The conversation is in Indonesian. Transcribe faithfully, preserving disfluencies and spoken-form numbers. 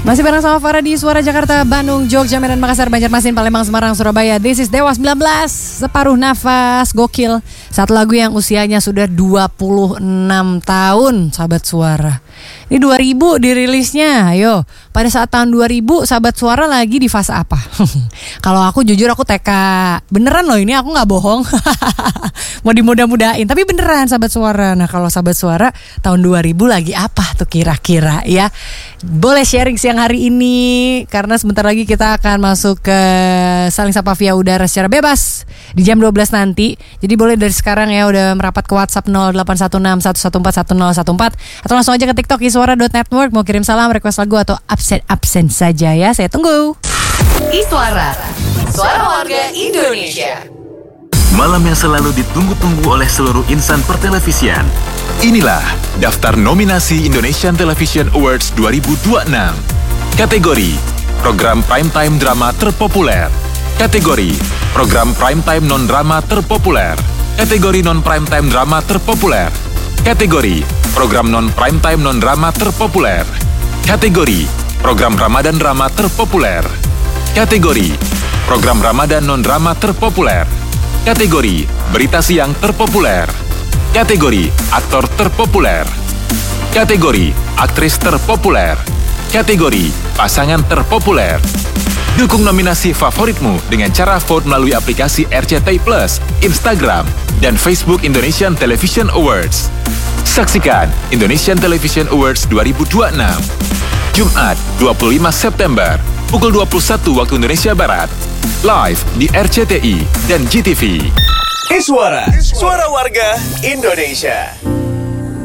Masih bareng sama Farah di Suara Jakarta, Bandung, Jogja, Medan, Makassar, Banjarmasin, Palembang, Semarang, Surabaya. This is Dewa sembilan belas, separuh nafas, gokil. Satu lagu yang usianya sudah dua puluh enam tahun, sahabat suara. Ini dua ribu dirilisnya, ayo. Pada saat tahun dua ribu, sahabat suara lagi di fase apa? Kalau aku jujur aku T K. Beneran loh ini, aku gak bohong. Mau dimudah-mudahin, tapi beneran sahabat suara. Nah kalau sahabat suara, tahun dua ribu lagi apa tuh kira-kira ya? Boleh sharing siang hari ini, karena sebentar lagi kita akan masuk ke Saling Sapa via udara secara bebas di jam dua belas nanti. Jadi boleh dari sekarang ya udah merapat ke WhatsApp nol delapan satu enam satu satu empat satu nol satu empat atau langsung aja ke TikTok iswara dot network. Mau kirim salam, request lagu atau absen-absen saja ya. Saya tunggu. Iswara, suara warga Indonesia. Malam yang selalu ditunggu-tunggu oleh seluruh insan pertelevisian. Inilah daftar nominasi Indonesian Television Awards dua ribu dua puluh enam. Kategori Program Primetime Drama Terpopuler. Kategori Program Primetime Non-Drama Terpopuler. Kategori Non-Primetime Drama Terpopuler. Kategori Program Non-Primetime Non-Drama Terpopuler. Kategori Program Ramadan Drama Terpopuler. Kategori Program Ramadan Non-Drama Terpopuler. Kategori Berita Siang Terpopuler. Kategori Aktor Terpopuler. Kategori Aktris Terpopuler. Kategori Pasangan Terpopuler. Dukung nominasi favoritmu dengan cara vote melalui aplikasi R C T I Plus, Instagram, dan Facebook Indonesian Television Awards. Saksikan Indonesian Television Awards dua ribu dua puluh enam. Jumat dua puluh lima September, pukul dua puluh satu waktu Indonesia Barat. Live di R C T I dan G T V. Iswara, suara warga Indonesia.